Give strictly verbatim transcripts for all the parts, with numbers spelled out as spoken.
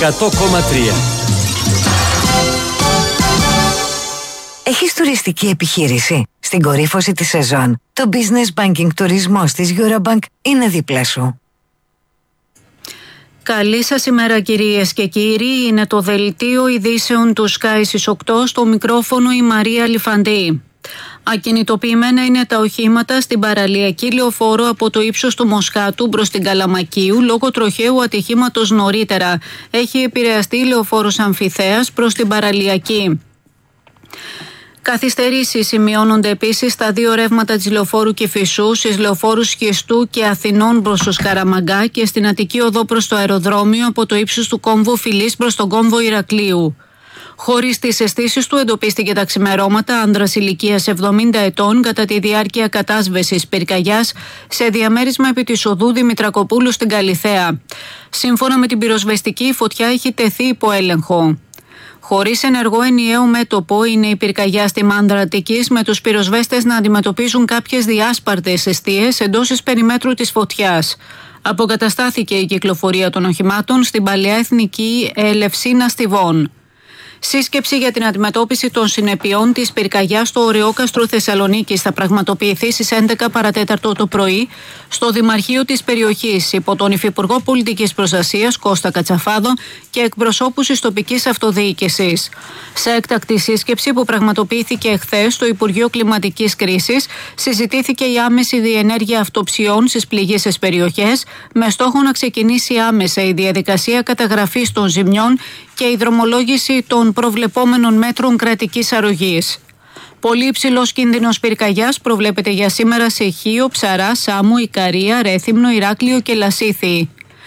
εκατό κόμμα τρία. Έχεις τουριστική επιχείρηση? Στην κορύφωση της σεζόν, το Business Banking τουρισμός της Eurobank είναι δίπλα σου. Καλή σας ημέρα κυρίες και κύριοι, είναι το δελτίο ειδήσεων του Sky στις οκτώ, στο μικρόφωνο η Μαρία Λιφαντή. Ακινητοποιημένα είναι τα οχήματα στην παραλιακή λεωφόρο από το ύψος του Μοσχάτου προς την Καλαμακίου λόγω τροχαίου ατυχήματος νωρίτερα. Έχει επηρεαστεί η λεωφόρος Αμφιθέας προς την παραλιακή. Καθυστερήσεις σημειώνονται επίσης στα δύο ρεύματα της λεωφόρου Κηφισού, στις λεωφόρους Σχιστού και Αθηνών προς το Σκαραμαγκά και στην Αττική Οδό προς το αεροδρόμιο από το ύψος του κόμβου Φιλής προς τον κόμβο Ηρακλείου. Χωρίς τις αισθήσεις του εντοπίστηκε τα ξημερώματα άνδρας ηλικίας εβδομήντα ετών κατά τη διάρκεια κατάσβεσης πυρκαγιάς σε διαμέρισμα επί της οδού Δημητρακοπούλου στην Καλιθέα. Σύμφωνα με την πυροσβεστική, η φωτιά έχει τεθεί υπό έλεγχο. Χωρίς ενεργό ενιαίο μέτωπο είναι η πυρκαγιά στη Μάνδρα Αττικής, με τους πυροσβέστες να αντιμετωπίζουν κάποιες διάσπαρτες εστίες εντός της περιμέτρου της φωτιάς. Αποκαταστάθηκε η κυκλοφορία των οχημάτων στην παλαιά εθνική Ελευσίνα Στιβών. Σύσκεψη για την αντιμετώπιση των συνεπειών της πυρκαγιάς στο Ωρεόκαστρο Θεσσαλονίκης θα πραγματοποιηθεί στις έντεκα παρατέταρτο το πρωί στο Δημαρχείο της περιοχής υπό τον Υφυπουργό Πολιτικής Προστασίας Κώστα Κατσαφάδο και εκπροσώπους της τοπικής αυτοδιοίκησης. Σε έκτακτη σύσκεψη που πραγματοποιήθηκε εχθές στο Υπουργείο Κλιματικής Κρίσης, συζητήθηκε η άμεση διενέργεια αυτοψιών στις πληγείσες περιοχές με στόχο να ξεκινήσει άμεσα η διαδικασία καταγραφής των ζημιών και η δρομολόγηση των προβλεπόμενων μέτρων κρατικής αρρωγής. Πολύ υψηλός κίνδυνος πυρκαγιάς προβλέπεται για σήμερα σε Χίο, Ψαρά, Σάμο, Ικαρία, Ρέθυμνο, Ηράκλειο και Λασίθι.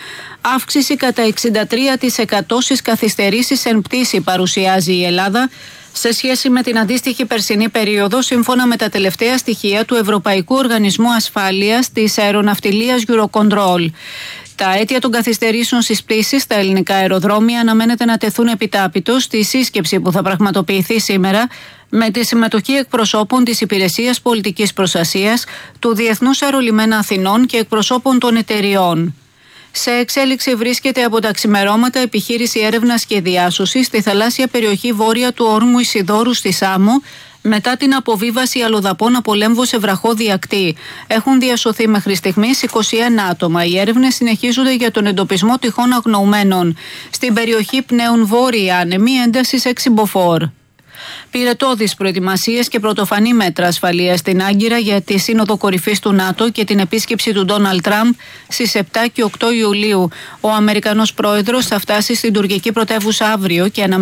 Αύξηση κατά εξήντα τρία τοις εκατό στις καθυστερήσεις εν πτήση παρουσιάζει η Ελλάδα σε σχέση με την αντίστοιχη περσινή περίοδο, σύμφωνα με τα τελευταία στοιχεία του Ευρωπαϊκού Οργανισμού Ασφάλειας της Αεροναυτιλίας Eurocontrol. Τα αίτια των καθυστερήσεων στις πτήσεις στα ελληνικά αεροδρόμια αναμένεται να τεθούν επιτάπητος στη σύσκεψη που θα πραγματοποιηθεί σήμερα με τη συμμετοχή εκπροσώπων της Υπηρεσίας Πολιτικής Προστασίας, του Διεθνούς Αερολιμένα Αθηνών και εκπροσώπων των εταιριών. Σε εξέλιξη βρίσκεται από τα ξημερώματα επιχείρηση έρευνας και διάσωσης στη θαλάσσια περιοχή βόρεια του όρμου Ισιδώρου στη Σάμο, μετά την αποβίβαση αλλοδαπών από λέμβο σε βραχώδη ακτή. Έχουν διασωθεί μέχρι στιγμής είκοσι ένα άτομα. Οι έρευνες συνεχίζονται για τον εντοπισμό τυχόν αγνοουμένων. Στην περιοχή πνέουν βόρειοι άνεμοι έντασης έξι μποφόρ. Πυρετώδεις προετοιμασίες και πρωτοφανή μέτρα ασφαλείας στην Άγκυρα για τη Σύνοδο Κορυφής του ΝΑΤΟ και την επίσκεψη του Ντόναλντ Τραμπ στις επτά και οκτώ Ιουλίου. Ο Αμερικανός πρόεδρος θα φτάσει στην τουρκική πρωτεύουσα αύριο και αναμένεται